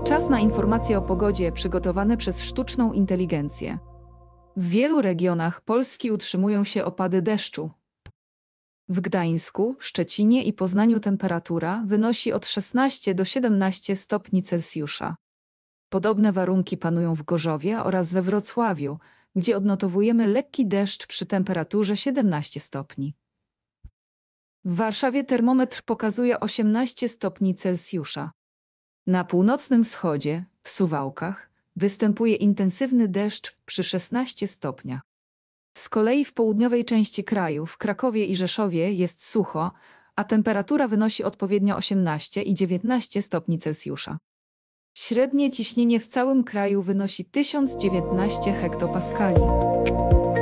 Czas na informacje o pogodzie przygotowane przez sztuczną inteligencję. W wielu regionach Polski utrzymują się opady deszczu. W Gdańsku, Szczecinie i Poznaniu temperatura wynosi od 16 do 17 stopni Celsjusza. Podobne warunki panują w Gorzowie oraz we Wrocławiu, gdzie odnotowujemy lekki deszcz przy temperaturze 17 stopni. W Warszawie termometr pokazuje 18 stopni Celsjusza. Na północnym wschodzie, w Suwałkach, występuje intensywny deszcz przy 16 stopniach. Z kolei w południowej części kraju, w Krakowie i Rzeszowie jest sucho, a temperatura wynosi odpowiednio 18 i 19 stopni Celsjusza. Średnie ciśnienie w całym kraju wynosi 1019 hektopaskali.